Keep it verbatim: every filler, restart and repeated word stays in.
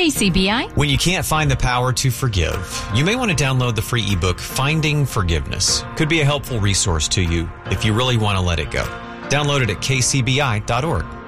K C B I. When you can't find the power to forgive, you may want to download the free ebook, Finding Forgiveness. Could be a helpful resource to you if you really want to let it go. Download it at k c b i dot org.